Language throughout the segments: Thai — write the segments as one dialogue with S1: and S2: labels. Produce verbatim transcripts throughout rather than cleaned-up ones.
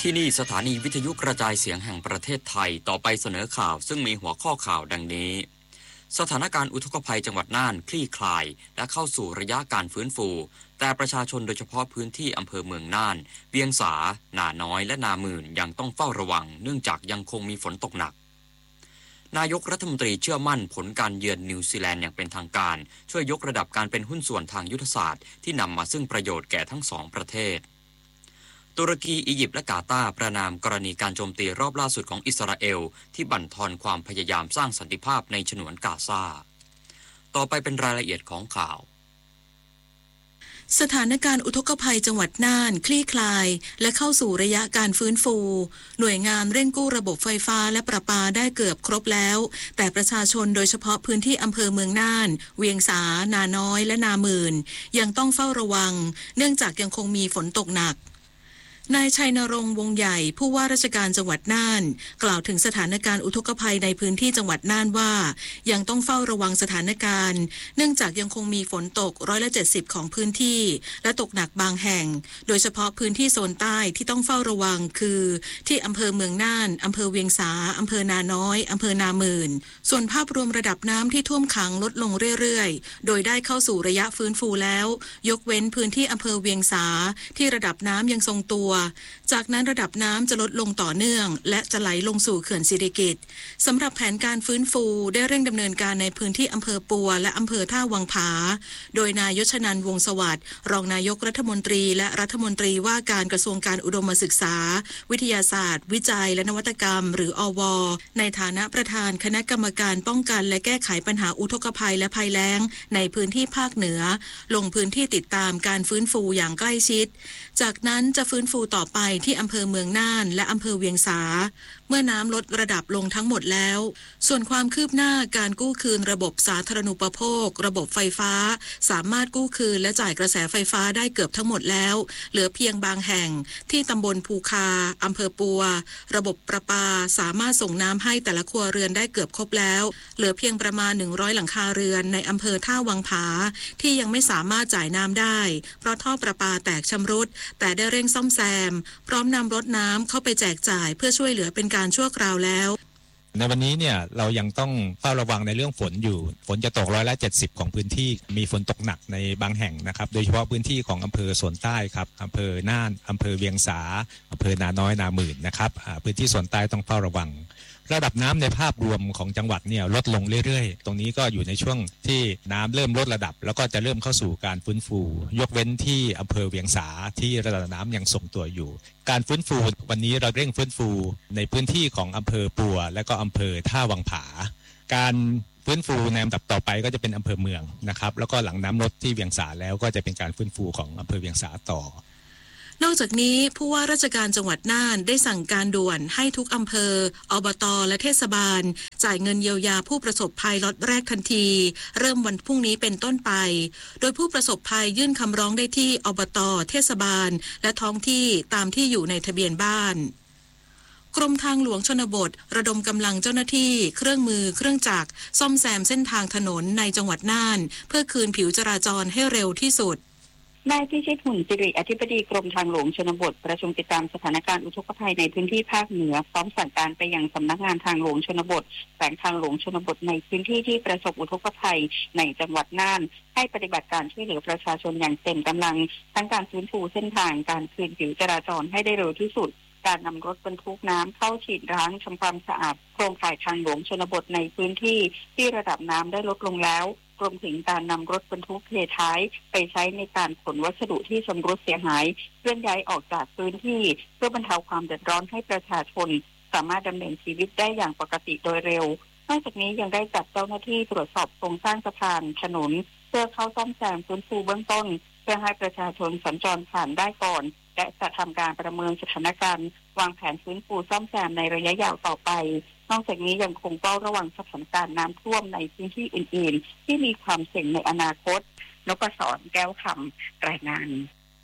S1: ที่นี่สถานีวิทยุกระจายเสียงแห่งประเทศไทยต่อไปเสนอข่าวซึ่งมีหัวข้อข่าวดังนี้สถานการณ์อุทกภัยจังหวัดน่านคลี่คลายและเข้าสู่ระยะการฟื้นฟูแต่ประชาชนโดยเฉพาะพื้นที่อำเภอเมืองน่านเวียงสานาน้อยและนาหมื่นยังต้องเฝ้าระวังเนื่องจากยังคงมีฝนตกหนักนายกรัฐมนตรีเชื่อมั่นผลการเยือนนิวซีแลนด์อย่างเป็นทางการช่วยยกระดับการเป็นหุ้นส่วนทางยุทธศาสตร์ที่นำมาซึ่งประโยชน์แก่ทั้งสองประเทศตุรกีอียิปต์และกาตาร์ประณามกรณีการโจมตีรอบล่าสุดของอิสราเอลที่บั่นทอนความพยายามสร้างสันติภาพในฉนวนกาซาต่อไปเป็นรายละเอียดของข่าว
S2: สถานการณ์อุทกภัยจังหวัดน่านคลี่คลายและเข้าสู่ระยะการฟื้นฟูหน่วยงานเร่งกู้ระบบไฟฟ้าและประปาได้เกือบครบแล้วแต่ประชาชนโดยเฉพาะพื้นที่อำเภอเมืองน่านเวียงสานาน้อยและนาหมื่นยังต้องเฝ้าระวังเนื่องจากยังคงมีฝนตกหนักนายชัยนรงค์วงใหญ่ผู้ว่าราชการจังหวัดน่านกล่าวถึงสถานการณ์อุทกภัยในพื้นที่จังหวัดน่านว่ายังต้องเฝ้าระวังสถานการณ์เนื่องจากยังคงมีฝนตกร้อยละเจ็ดสิบของพื้นที่และตกหนักบางแห่งโดยเฉพาะพื้นที่โซนใต้ที่ต้องเฝ้าระวังคือที่อำเภอเมืองน่านอำเภอเวียงสาอำเภอนาน้อยอำเภอนาหมื่นส่วนภาพรวมระดับน้ำที่ท่วมขังลดลงเรื่อยๆโดยได้เข้าสู่ระยะฟื้นฟูแล้วยกเว้นพื้นที่อำเภอเวียงสาที่ระดับน้ำยังทรงตัวจากนั้นระดับน้ำจะลดลงต่อเนื่องและจะไหลลงสู่เขื่อนสิริกิติ์สำหรับแผนการฟื้นฟูได้เร่งดำเนินการในพื้นที่อำเภอปัวและอำเภอท่าวังผาโดยนายยศนันท์วงศ์สวัสดิ์รองนายกรัฐมนตรีและรัฐมนตรีว่าการกระทรวงการอุดมศึกษาวิทยาศาสตร์วิจัยและนวัตกรรมหรืออวในฐานะประธานคณะกรรมการป้องกันและแก้ไขปัญหาอุทกภัยและภัยแล้งในพื้นที่ภาคเหนือลงพื้นที่ติดตามการฟื้นฟูอย่างใกล้ชิดจากนั้นจะฟื้นฟูต่อไปที่อำเภอเมืองน่านและอำเภอเวียงสาเมื่อน้ำลดระดับลงทั้งหมดแล้วส่วนความคืบหน้าการกู้คืนระบบสาธารณูปโภคระบบไฟฟ้าสามารถกู้คืนและจ่ายกระแสไฟฟ้าได้เกือบทั้งหมดแล้วเหลือเพียงบางแห่งที่ตำบลภูคาอำเภอปัวระบบประปาสามารถส่งน้ำให้แต่ละครัวเรือนได้เกือบครบแล้วเหลือเพียงประมาณหนึ่งร้อยหลังคาเรือนในอำเภอท่าวังผาที่ยังไม่สามารถจ่ายน้ำได้เพราะท่อประปาแตกชำรุดแต่ได้เร่งซ่อมแซมพร้อมนำรถน้ำเข้าไปแจกจ่ายเพื่อช่วยเหลือเป็นการชั่วคราวแล้ว
S3: ในวันนี้เนี่ยเรายังต้องเฝ้าระวังในเรื่องฝนอยู่ฝนจะตกร้อยละเจ็ดสิบของพื้นที่มีฝนตกหนักในบางแห่งนะครับโดยเฉพาะพื้นที่ของอำเภอโซนใต้ครับอำเภอน่านอำเภอเวียงสาอำเภอนาน้อยนาหมื่นนะครับพื้นที่โซนใต้ต้องเฝ้าระวังระดับน้ำในภาพรวมของจังหวัดเนี่ยลดลงเรื่อยๆตรงนี้ก็อยู่ในช่วงที่น้ำเริ่มลดระดับแล้วก็จะเริ่มเข้าสู่การฟื้นฟูยกเว้นที่อำเภอเวียงสาที่ระดับน้ำยังทรงตัวอยู่การฟื้นฟูวันนี้เราเร่งฟื้นฟูในพื้นที่ของอำเภอปัวและก็อำเภอท่าวังผาการฟื้นฟูในลำดับต่อไปก็จะเป็นอำเภอเมืองนะครับแล้วก็หลังน้ำลดที่เวียงสาแล้วก็จะเป็นการฟื้นฟูของอำเภอเวียงสาต่อน
S2: อกจากนี้ผู้ว่าราชการจังหวัดน่านได้สั่งการด่วนให้ทุกอำเภออบต.และเทศบาลจ่ายเงินเยียวยาผู้ประสบภัยล็อตแรกทันทีเริ่มวันพรุ่งนี้เป็นต้นไปโดยผู้ประสบภัยยื่นคำร้องได้ที่อบต.เทศบาลและท้องที่ตามที่อยู่ในทะเบียนบ้านกรมทางหลวงชนบทระดมกำลังเจ้าหน้าที่เครื่องมือเครื่องจักรซ่อมแซมเส้นทางถนนในจังหวัดน่านเพื่อคืนผิวจราจรให้เร็วที่สุด
S4: นายพิชิตหุ่นสิริอธิบดีกรมทางหลวงชนบทประชุมติดตามสถานการณ์อุทกภัยในพื้นที่ภาคเหนือพร้อมสั่งการไปยังสำนักงานทางหลวงชนบทแขวงทางหลวงชนบทในพื้นที่ที่ประสบอุทกภัยในจังหวัดน่านให้ปฏิบัติการช่วยเหลือประชาชนอย่างเต็มกำลังทั้งการฟื้นฟูเส้นทางการคืนผิวจราจรให้ได้เร็วที่สุดการนำรถบรรทุกน้ำเข้าฉีดล้างทำความสะอาดโครงข่ายทางหลวงชนบทในพื้นที่ที่ระดับน้ำได้ลดลงแล้วรวมถึงการนำรถบรรทุกเทท้ายไปใช้ในการขนวัสดุที่ชำรุดเสียหายเคลื่อนย้ายออกจากพื้นที่เพื่อบรรเทาความเดือดร้อนให้ประชาชนสามารถดำเนินชีวิตได้อย่างปกติโดยเร็วนอกจากนี้ยังได้จัดเจ้าหน้าที่ตรวจสอบโครงสร้างสะพานถนนเพื่อเข้าซ่อมแซมฟื้นฟูเบื้องต้นเพื่อให้ประชาชนสัญจรผ่านได้ก่อนและจะทำการประเมินสถานการณ์วางแผนฟื้นฟูซ่อมแซมในระยะยาวต่อไปนอกจากนี้ยังคงเฝ้าระวังสถานการณ์น้ำท่วมในพื้นที่อื่นๆที่มีความเสี่ยงในอนาคตนพศรแก้วคำรายงาน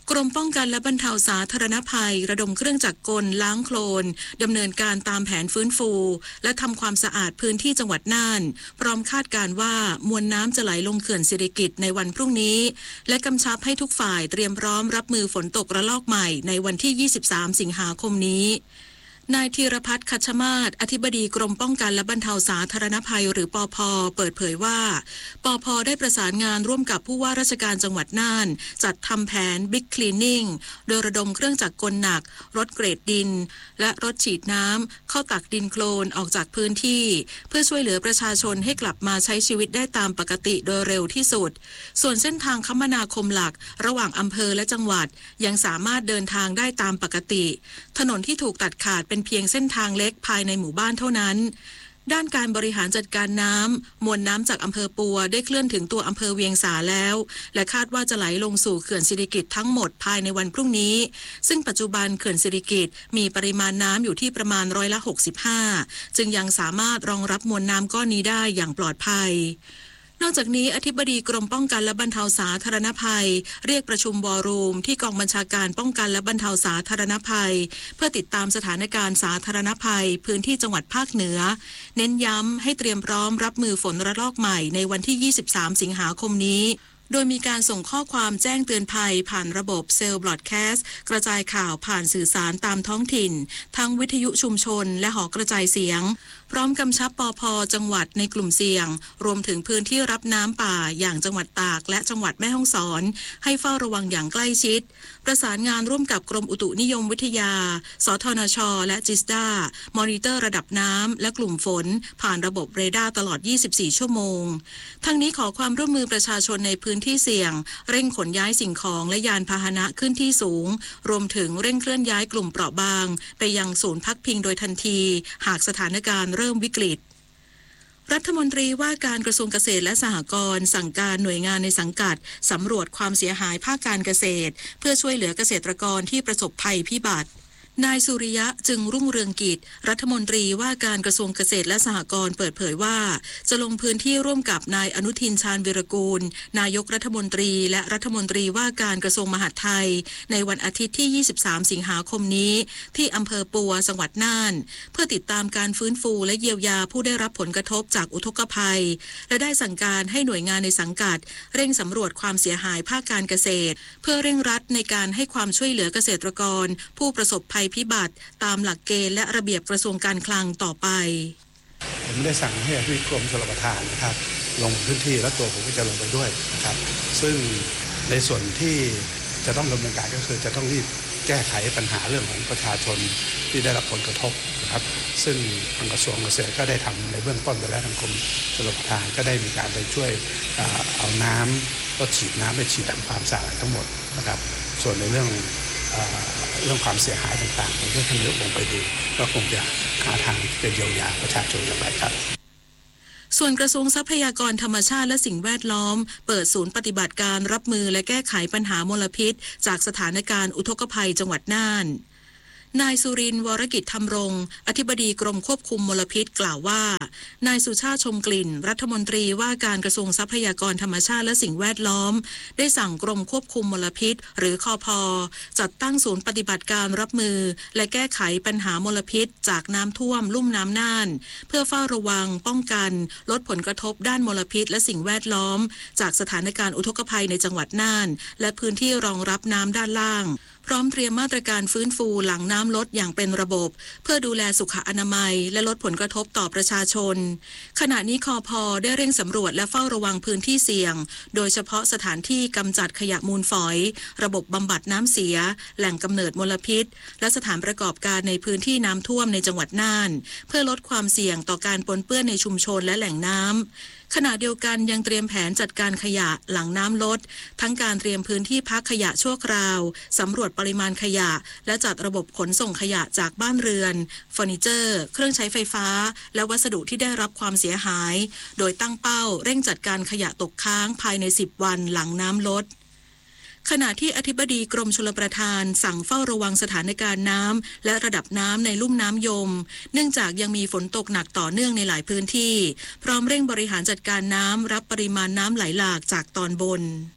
S2: กรมป้องกันและบรรเทาสาธารณภัยระดมเครื่องจักรกลล้างโคลนดำเนินการตามแผนฟื้นฟูและทำความสะอาดพื้นที่จังหวัดน่านพร้อมคาดการณ์ว่ามวลน้ำจะไหลลงเขื่อนสิริกิติ์ในวันพรุ่งนี้และกำชับให้ทุกฝ่ายเตรียมพร้อมรับมือฝนตกระลอกใหม่ในวันที่ยี่สิบสามสิงหาคมนี้นายธีรพัฒน์คัชมาศอธิบดีกรมป้องกันและบรรเทาสาธารณภัยหรือปภ.เปิดเผยว่าปภ.ได้ประสานงานร่วมกับผู้ว่าราชการจังหวัดน่านจัดทำแผน Big Cleaning โดยระดมเครื่องจักรกลหนักรถเกรดดินและรถฉีดน้ำเข้าตักดินโคลนออกจากพื้นที่เพื่อช่วยเหลือประชาชนให้กลับมาใช้ชีวิตได้ตามปกติโดยเร็วที่สุดส่วนเส้นทางคมนาคมหลักระหว่างอำเภอและจังหวัดยังสามารถเดินทางได้ตามปกติถนนที่ถูกตัดขาดเป็นเพียงเส้นทางเล็กภายในหมู่บ้านเท่านั้นด้านการบริหารจัดการน้ำมวลน้ำจากอำเภอปัวได้เคลื่อนถึงตัวอำเภอเวียงสาแล้วและคาดว่าจะไหลลงสู่เขื่อนสิริกิติ์ทั้งหมดภายในวันพรุ่งนี้ซึ่งปัจจุบันเขื่อนสิริกิติ์มีปริมาณน้ำอยู่ที่ประมาณร้อยละหกสิบห้าจึงยังสามารถรองรับมวลน้ำก้อนนี้ได้อย่างปลอดภัยนอกจากนี้อธิบดีกรมป้องกันและบรรเทาสาธารณภัยเรียกประชุมวอรูมที่กองบัญชาการป้องกันและบรรเทาสาธารณภัยเพื่อติดตามสถานการณ์สาธารณภัยพื้นที่จังหวัดภาคเหนือเน้นย้ำให้เตรียมพร้อมรับมือฝนระลอกใหม่ในวันที่ยี่สิบสามสิงหาคมนี้โดยมีการส่งข้อความแจ้งเตือนภัยผ่านระบบเซลล์บล็อดแคสต์กระจายข่าวผ่านสื่อสารตามท้องถิ่นทั้งวิทยุชุมชนและหอกระจายเสียงพร้อมกำชับปภ.จังหวัดในกลุ่มเสี่ยงรวมถึงพื้นที่รับน้ำป่าอย่างจังหวัดตากและจังหวัดแม่ฮ่องสอนให้เฝ้าระวังอย่างใกล้ชิดประสานงานร่วมกับกรมอุตุนิยมวิทยาสทนช.และจิสดามอนิเตอร์ระดับน้ำและกลุ่มฝนผ่านระบบเรดาร์ตลอดยี่สิบสี่ชั่วโมงทั้งนี้ขอความร่วมมือประชาชนในพื้นที่เสี่ยงเร่งขนย้ายสิ่งของและยานพาหนะขึ้นที่สูงรวมถึงเร่งเคลื่อนย้ายกลุ่มเปราะบางไปยังศูนย์พักพิงโดยทันทีหากสถานการณ์เริ่มวิกฤตรัฐมนตรีว่าการกระทรวงเกษตรและสหกรณ์สั่งการหน่วยงานในสังกัดสำรวจความเสียหายภาคการเกษตรเพื่อช่วยเหลือเกษตรกรที่ประสบภัยพิบัตินายสุริยะจึงรุ่งเรืองกิจรัฐมนตรีว่าการกระทรวงเกษตรและสหกรณ์เปิดเผยว่าจะลงพื้นที่ร่วมกับนายอนุทินชาญวิรากูลนายกรัฐมนตรีและรัฐมนตรีว่าการกระทรวงมหาดไทยในวันอาทิตย์ที่ยี่สิบสามสิงหาคมนี้ที่อำเภอปัวจังหวัดน่านเพื่อติดตามการฟื้นฟูและเยียวยาผู้ได้รับผลกระทบจากอุทกภัยและได้สั่งการให้หน่วยงานในสังกัดเร่งสำรวจความเสียหายภาคการเกษตรเพื่อเร่งรัดในการให้ความช่วยเหลือเกษตรกรผู้ประสบภัยพิบัติตามหลักเกณฑ์และระเบียบกระทรวงการคลังต่อไป
S5: ผมได้สั่งให้ที่กรมชลประทานนะครับลงพื้นที่และตัวผมก็จะลงไปด้วยนะครับซึ่งในส่วนที่จะต้องดำเนินการก็คือจะต้องรีบแก้ไขปัญหาเรื่องของประชาชนที่ได้รับผลกระทบนะครับซึ่งทางกระทรวงเกษตรก็ได้ทำในเบื้องต้นไปแล้วทางกรมชลประทานก็ได้มีการไปช่วยเอาน้ำก็ฉีดน้ำไปฉีดทำความสะอาดทั้งหมดนะครับส่วนในเรื่องเรื่องความเสียหายต่างๆผมก็ท่านนายกลงไปดูก็คงจะหาทางจะเยียวยาประชาชนต่อไปครับ
S2: ส่วนกระทรวงทรัพยากรธรรมชาติและสิ่งแวดล้อมเปิดศูนย์ปฏิบัติการรับมือและแก้ไขปัญหามลพิษจากสถานการณ์อุทกภัยจังหวัดน่านนายสุรินทร์วรกิจธรรมรงค์อธิบดีกรมควบคุมมลพิษกล่าวว่านายสุชาติชมกลิ่นรัฐมนตรีว่าการกระทรวงทรัพยากรธรรมชาติและสิ่งแวดล้อมได้สั่งกรมควบคุมมลพิษหรือคพ.จัดตั้งศูนย์ปฏิบัติการรับมือและแก้ไขปัญหามลพิษจากน้ำท่วมลุ่มน้ำน่านเพื่อเฝ้าระวังป้องกันลดผลกระทบด้านมลพิษและสิ่งแวดล้อมจากสถานการณ์อุทกภัยในจังหวัดน่านและพื้นที่รองรับน้ำด้านล่างพร้อมเตรียมมาตรการฟื้นฟูหลังน้ำลดอย่างเป็นระบบเพื่อดูแลสุขอนามัยและลดผลกระทบต่อประชาชนขณะนี้คพ.ได้เร่งสำรวจและเฝ้าระวังพื้นที่เสี่ยงโดยเฉพาะสถานที่กำจัดขยะมูลฝอยระบบบำบัดน้ำเสียแหล่งกำเนิดมลพิษและสถานประกอบการในพื้นที่น้ำท่วมในจังหวัดน่านเพื่อลดความเสี่ยงต่อการปนเปื้อนในชุมชนและแหล่งน้ำขณะเดียวกันยังเตรียมแผนจัดการขยะหลังน้ำลดทั้งการเตรียมพื้นที่พักขยะชั่วคราวสำรวจปริมาณขยะและจัดระบบขนส่งขยะจากบ้านเรือนเฟอร์นิเจอร์เครื่องใช้ไฟฟ้าและวัสดุที่ได้รับความเสียหายโดยตั้งเป้าเร่งจัดการขยะตกค้างภายในสิบวันหลังน้ำลดขณะที่อธิบดีกรมชลประทานสั่งเฝ้าระวังสถานการณ์น้ำและระดับน้ำในลุ่มน้ำยมเนื่องจากยังมีฝนตกหนักต่อเนื่องในหลายพื้นที่พร้อมเร่งบริหารจัดการน้ำรับปริมาณน้ำไหลหลากจากตอนบน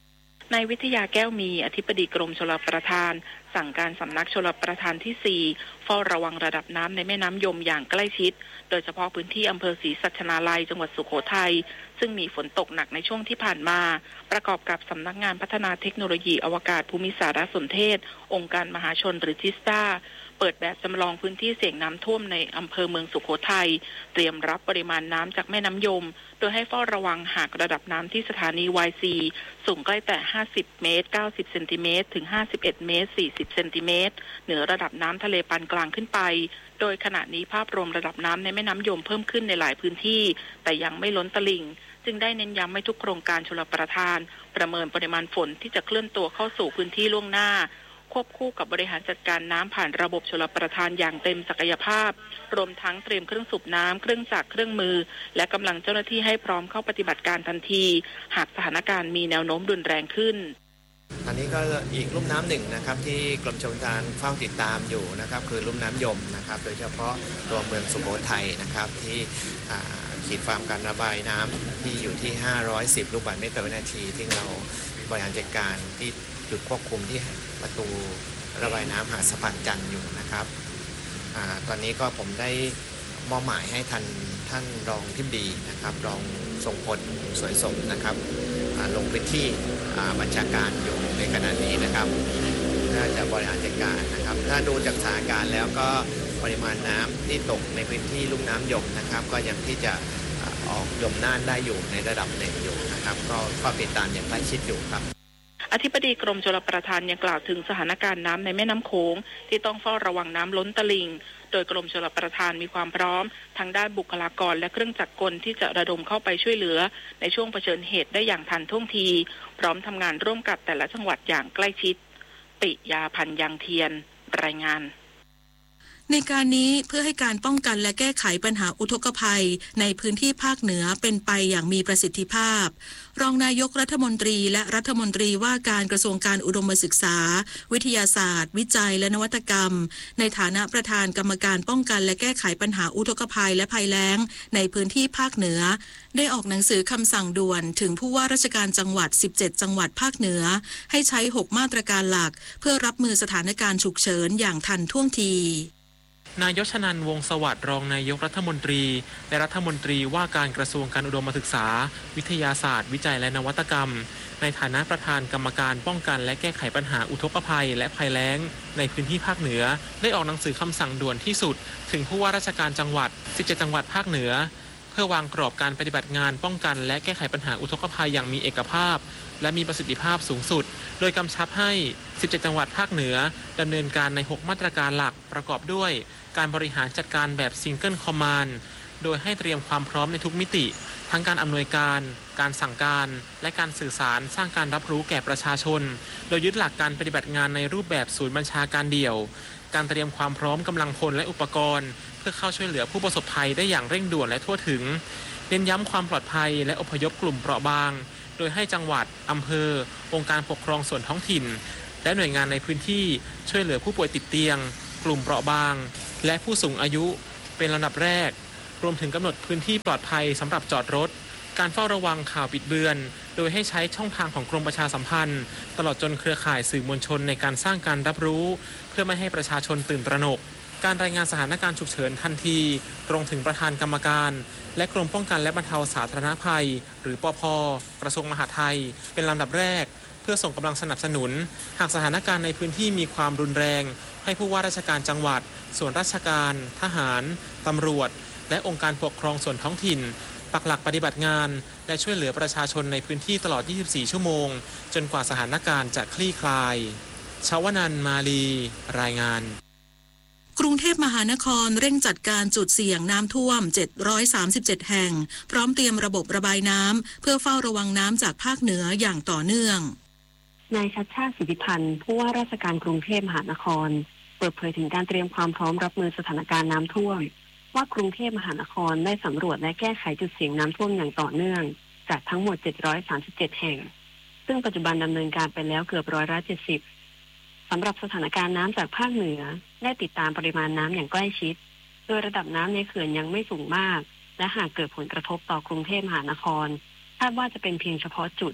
S6: นายวิทยาแก้วมีอธิบดีกรมชลประทานสั่งการสำนักชลประทานที่สี่เฝ้าระวังระดับน้ำในแม่น้ำยมอย่างใกล้ชิดโดยเฉพาะพื้นที่อำเภอศรีสัชนาลัยจังหวัดสุโขทัยซึ่งมีฝนตกหนักในช่วงที่ผ่านมาประกอบกับสำนักงานพัฒนาเทคโนโลยีอวกาศภูมิสารสนเทศองค์การมหาชนหรือจิสตาเปิดแบบจำลองพื้นที่เสี่ยงน้ำท่วมในอำเภอเมืองสุโขทัยเตรียมรับปริมาณน้ำจากแม่น้ำยมโดยให้เฝ้าระวังหากระดับน้ำที่สถานี วาย ซี สูงใกล้แต่ห้าสิบเมตรเก้าสิบเซนติเมตรถึงห้าสิบเอ็ดเมตรสี่สิบเซนติเมตรเหนือระดับน้ำทะเลปานกลางขึ้นไปโดยขณะนี้ภาพรวมระดับน้ำในแม่น้ำยมเพิ่มขึ้นในหลายพื้นที่แต่ยังไม่ล้นตลิ่งจึงได้เน้นย้ำให้ทุกโครงการชลประทานประเมินปริมาณฝนที่จะเคลื่อนตัวเข้าสู่พื้นที่ล่วงหน้าควบคู่กับบริหารจัดการน้ำผ่านระบบชลประทานอย่างเต็มศักยภาพรวมทั้งเตรียมเครื่องสูบน้ำเครื่องจักรเครื่องมือและกำลังเจ้าหน้าที่ให้พร้อมเข้าปฏิบัติการทันทีหากสถานการณ์มีแนวโน้มรุนแรงขึ้น
S7: อันนี้ก็อีกลุ่มน้ำหนึ่งนะครับที่กรมชลประทานเฝ้าติดตามอยู่นะครับคือลุ่มน้ำยมนะครับโดยเฉพาะตัวเมืองสุโขทัยนะครับที่ขีดความการระบายน้ำที่อยู่ที่ห้าร้อยสิบลูกบาศก์เมตรต่อวินาทีที่เราบริหารจัดการที่จุดควบคุมที่ประตูระบายน้ำหาดสะพานจันทร์อยู่นะครับอตอนนี้ก็ผมได้มอบหมายให้ท่านท่านรองทิบดีนะครับรองทรงพลสวยสมนะครับลงพื้นที่บัญชาการอยู่ในขณะนี้นะครับน่าจะบริหารจัดการนะครับถ้าดูจากสถานการณ์แล้วก็ปริมาณน้ำที่ตกในพื้นที่ลุ่มน้ำยมนะครับก็ยังที่จะออกยมน่านได้อยู่ในระดับหนึ่งอยู่นะครับก็ก็ติดตามอย่างใกล้ชิดอยู่ครับ
S6: อธิบดีกรมชลประทานยังกล่าวถึงสถานการณ์น้ำในแม่น้ำโขงที่ต้องเฝ้าระวังน้ำล้นตลิ่งโดยกรมชลประทานมีความพร้อมทั้งด้านบุคลากรและเครื่องจักรกลที่จะระดมเข้าไปช่วยเหลือในช่วงเผชิญเหตุได้อย่างทันท่วงทีพร้อมทำงานร่วมกับแต่ละจังหวัดอย่างใกล้ชิดปิยาพันธ์ยังเทียนรายงาน
S2: ในการนี้เพื่อให้การป้องกันและแก้ไขปัญหาอุทกภัยในพื้นที่ภาคเหนือเป็นไปอย่างมีประสิทธิภาพรองนายกรัฐมนตรีและรัฐมนตรีว่าการกระทรวงการอุดมศึกษาวิทยาศาสตร์วิจัยและนวัตกรรมในฐานะประธานกรรมการป้องกันและแก้ไขปัญหาอุทกภัยและภัยแล้งในพื้นที่ภาคเหนือได้ออกหนังสือคำสั่งด่วนถึงผู้ว่าราชการจังหวัดสิบเจ็ดจังหวัดภาคเหนือให้ใช้หกมาตรการหลักเพื่อรับมือสถานการณ์ฉุกเฉินอย่างทันท่วงที
S8: นายชนันท์ วงศ์สวัสดิ์รองนายกรัฐมนตรีและรัฐมนตรีว่าการกระทรวงการอุดมศึกษาวิทยาศาสตร์วิจัยและนวัตกรรมในฐานะประธานกรรมการป้องกันและแก้ไขปัญหาอุทกภัยและภัยแล้งในพื้นที่ภาคเหนือได้ออกหนังสือคำสั่งด่วนที่สุดถึงผู้ว่าราชการจังหวัดสิบเจ็ดจังหวัดภาคเหนือเพื่อวางกรอบการปฏิบัติงานป้องกันและแก้ไขปัญหาอุทกภัยอย่างมีเอกภาพและมีประสิทธิภาพสูงสุดโดยกำชับให้สิบเจ็ดจังหวัดภาคเหนือดำเนินการในหกมาตรการหลักประกอบด้วยการบริหารจัดการแบบซิงเกิลคอมมานด์โดยให้เตรียมความพร้อมในทุกมิติทั้งการอำนวยการการสั่งการและการสื่อสารสร้างการรับรู้แก่ประชาชนโดยยึดหลักการปฏิบัติงานในรูปแบบศูนย์บัญชาการเดี่ยวการเตรียมความพร้อมกำลังพลและอุปกรณ์เพื่อเข้าช่วยเหลือผู้ประสบภัยได้อย่างเร่งด่วนและทั่วถึงเน้นย้ำความปลอดภัยและอพยพกลุ่มเปราะบางโดยให้จังหวัดอำเภอองค์การปกครองส่วนท้องถิ่นและหน่วยงานในพื้นที่ช่วยเหลือผู้ป่วยติดเตียงกลุ่มเปราะบางและผู้สูงอายุเป็นลำดับแรกรวมถึงกำหนดพื้นที่ปลอดภัยสำหรับจอดรถการเฝ้าระวังข่าวบิดเบือนโดยให้ใช้ช่องทางของกรมประชาสัมพันธ์ตลอดจนเครือข่ายสื่อมวลชนในการสร้างการรับรู้เพื่อไม่ให้ประชาชนตื่นตระหนกการรายงานสถานการณ์ฉุกเฉินทันทีตรงถึงประธานกรรมการและกรมป้องกันและบรรเทาสาธารณภัยหรือปภ.กระทรวงมหาดไทยเป็นลำดับแรกเพื่อส่งกำลังสนับสนุนหากสถานการณ์ในพื้นที่มีความรุนแรงให้ผู้ว่าราชการจังหวัดส่วนราชการทหารตำรวจและองค์การปกครองส่วนท้องถิ่นปักหลักปฏิบัติงานและช่วยเหลือประชาชนในพื้นที่ตลอดยี่สิบสี่ชั่วโมงจนกว่าสถานการณ์จะคลี่คลายชวนันท์ มาลีรายงาน
S2: กรุงเทพมหานครเร่งจัดการจุดเสี่ยงน้ำท่วมเจ็ดร้อยสามสิบเจ็ดแห่งพร้อมเตรียมระบบระบายน้ำเพื่อเฝ้าระวังน้ำจากภาคเหนืออย่างต่อเนื่อง
S4: นายชัชชาติ สิทธิพันธ์ผู้ว่าราชการกรุงเทพมหานครเปิดเผยถึงการเตรียมความพร้อมรับมือสถานการณ์น้ำท่วมว่ากรุงเทพมหานครได้สำรวจและแก้ไขจุดเสี่ยงน้ำท่วมอย่างต่อเนื่องจากทั้งหมดเจ็ดร้อยสามสิบเจ็ดแห่งซึ่งปัจจุบันดำเนินการไปแล้วเกือบร้อยละเจ็ดสิบสำหรับสถานการณ์น้ำจากภาคเหนือได้ติดตามปริมาณน้ำอย่างใกล้ชิดโดยระดับน้ำในเขื่อนยังไม่สูงมากและหากเกิดผลกระทบต่อกรุงเทพมหานครคาดว่าจะเป็นเพียงเฉพาะจุด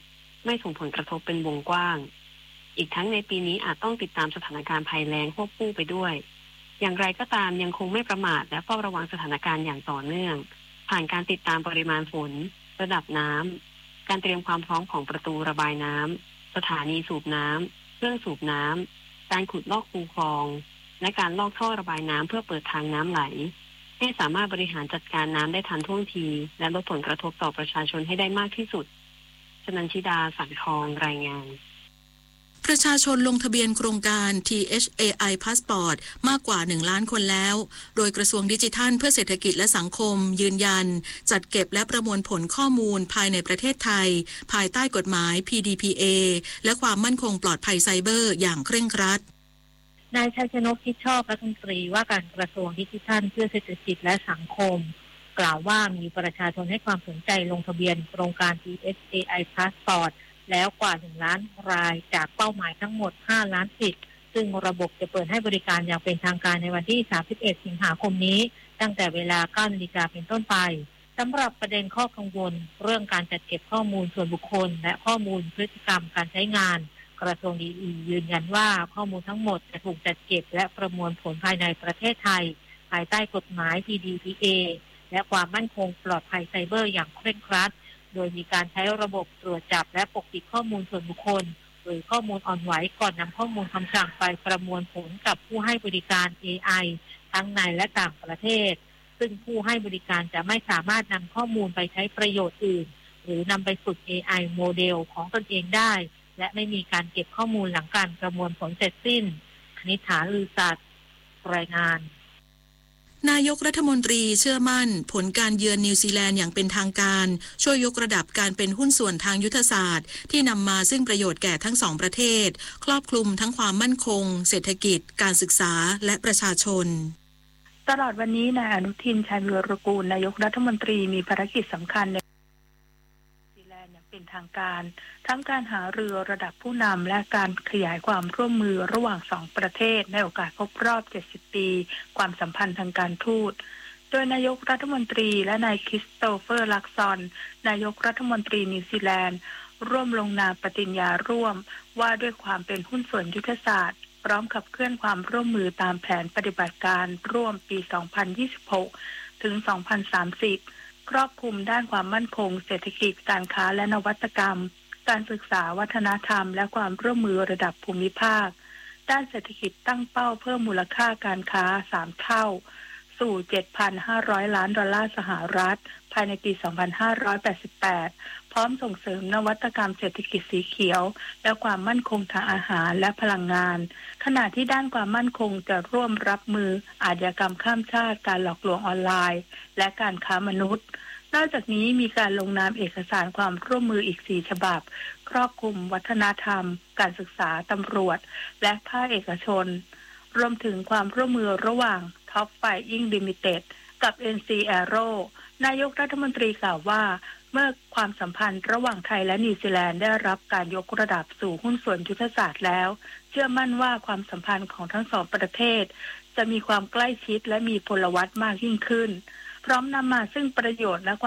S9: ไม่ส่งผลกระทบเป็นวงกว้างอีกทั้งในปีนี้อาจต้องติดตามสถานการณ์ภัยแล้งควบคู่ไปด้วยอย่างไรก็ตามยังคงไม่ประมาทและเฝ้าระวังสถานการณ์อย่างต่อเนื่องผ่านการติดตามปริมาณฝนระดับน้ำการเตรียมความพร้อมของประตูระบายน้ำสถานีสูบน้ำเครื่องสูบน้ำการขุดลอกคูคลองและการลอกท่อระบายน้ำเพื่อเปิดทางน้ำไหลให้สามารถบริหารจัดการน้ำได้ทันท่วงทีและลดผลกระทบต่อประชาชนให้ได้มากที่สุดชนันชิดาสังทองรายงาน
S2: ประชาชนลงทะเบียนโครงการ ที เอช เอ ไอ Passport มากกว่าหนึ่งล้านคนแล้ว โดยกระทรวงดิจิทัลเพื่อเศรษฐกิจและสังคมยืนยันจัดเก็บและประมวลผลข้อมูลภายในประเทศไทยภายใต้กฎหมาย พี ดี พี เอ และความมั่นคงปลอดภัยไซเบอร์อย่างเคร่งครัด
S10: นายชัยชนกคิดชอบรัฐมนตรีว่าการกระทรวงดิจิทัลเพื่อเศรษฐกิจและสังคมกล่าวว่ามีประชาชนให้ความสนใจลงทะเบียนโครงการ ที เอช เอ ไอ Passportแล้วกว่าหนึ่งล้านรายจากเป้าหมายทั้งหมดห้าล้านสิทธิ์ซึ่งระบบจะเปิดให้บริการอย่างเป็นทางการในวันที่สามสิบเอ็ดสิงหาคมนี้ตั้งแต่เวลา เก้านาฬิกา เป็นต้นไปสำหรับประเด็นข้อกังวลเรื่องการจัดเก็บข้อมูลส่วนบุคคลและข้อมูลพฤติกรรมการใช้งานกระทรวงดีอียืนยันว่าข้อมูลทั้งหมดจะถูกจัดเก็บและประมวลผลภายในประเทศไทยภายใต้กฎหมาย พี ดี พี เอ และความมั่นคงปลอดภัยไซเบอร์อย่างเคร่งครัดโดยมีการใช้ระบบตรวจจับและปกปิดข้อมูลส่วนบุคคลหรือข้อมูลอ่อนไหวก่อนนำข้อมูลคำสั่งไปประมวลผลกับผู้ให้บริการ เอ ไอ ทั้งในและต่างประเทศซึ่งผู้ให้บริการจะไม่สามารถนำข้อมูลไปใช้ประโยชน์อื่นหรือนำไปฝึก เอ ไอ โมเดลของตนเองได้และไม่มีการเก็บข้อมูลหลังการประมวลผลเสร็จสิ้นคณิษฐาลือสัตย์รายงาน
S2: นายกรัฐมนตรีเชื่อมั่นผลการเยือนนิวซีแลนด์อย่างเป็นทางการช่วยยกระดับการเป็นหุ้นส่วนทางยุทธศาสตร์ที่นำมาซึ่งประโยชน์แก่ทั้งสองประเทศครอบคลุมทั้งความมั่นคงเศรษฐกิจการศึกษาและประชาชน
S11: ตลอดวันนี้นายอนุทินชาญวีรกูลนายกรัฐมนตรีมีภารกิจสำคัญในเป็นทางการทั้งการหาเรือระดับผู้นำและการขยายความร่วมมือระหว่างสองประเทศในโอกาสครบรอบเจ็ดสิบปีความสัมพันธ์ทางการทูตโดยนายกรัฐมนตรีและนายคริสโตเฟอร์ลักซอนนายกรัฐมนตรีนิวซีแลนด์ร่วมลงนามปฏิญญาร่วมว่าด้วยความเป็นหุ้นส่วนยุทธศาสตร์พร้อมขับเคลื่อนความร่วมมือตามแผนปฏิบัติการร่วมปีสองพันยี่สิบหกถึงสองพันสามสิบครอบคลุมด้านความมั่นคงเศรษฐกิจการค้าและนวัตกรรมการศึกษาวัฒนธรรมและความร่วมมือระดับภูมิภาคด้านเศรษฐกิจตั้งเป้าเพิ่มมูลค่าการค้าสามเท่าสู่ เจ็ดพันห้าร้อย ล้านดอลลาร์สหรัฐภายในปี สองพันห้าร้อยแปดสิบแปด พร้อมส่งเสริมนวัตกรรมเศรษฐกิจสีเขียวและความมั่นคงทางอาหารและพลังงานขณะที่ด้านความมั่นคงจะร่วมรับมืออาชญากรรมข้ามชาติการหลอกลวงออนไลน์และการค้ามนุษย์นอกจากนี้มีการลงนามเอกสารความร่วมมืออีกสี่ฉบับครอบคลุมวัฒนธรรมการศึกษาตำรวจและภาคเอกชนรวมถึงความร่วมมือระหว่าง Top Flying Limited กับ เอ็น ซี Aero นายกรัฐมนตรีกล่าวว่าเมื่อความสัมพันธ์ระหว่างไทยและนิวซีแลนด์ได้รับการยกระดับสู่หุ้นส่วนยุทธศาสตร์แล้วเชื่อมั่นว่าความสัมพันธ์ของทั้งสองประเทศจะมีความใกล้ชิดและมีพลวัตมากยิ่งขึ้นพร้อมนำมาซึ่งประโยชน์และ